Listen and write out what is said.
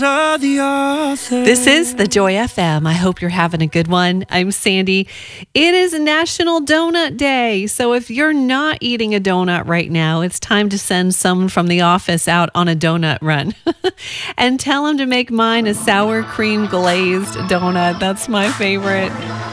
This is the Joy FM. I hope you're having a good one. I'm Sandy. It is National Donut Day. So if you're not eating a donut right now, it's time to send someone from the office out on a donut run and tell them to make mine a sour cream glazed donut. That's my favorite.